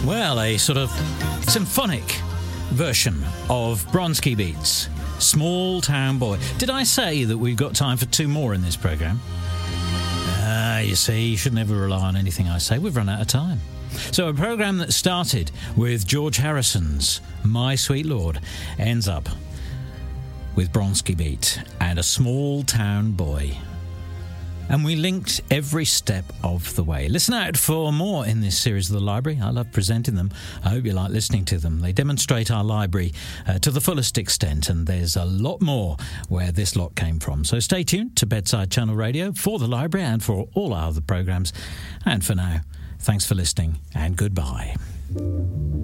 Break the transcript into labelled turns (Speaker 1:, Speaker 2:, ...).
Speaker 1: Well, a sort of symphonic version of Bronski Beat's Small Town Boy. Did I say that we've got time for two more in this programme? You see, you should never rely on anything I say. We've run out of time. So a programme that started with George Harrison's My Sweet Lord ends up with Bronski Beat and A Small Town Boy. And we linked every step of the way. Listen out for more in this series of The Library. I love presenting them. I hope you like listening to them. They demonstrate our library to the fullest extent, and there's a lot more where this lot came from. So stay tuned to Bedside Channel Radio for The Library and for all our other programmes. And for now, thanks for listening and goodbye.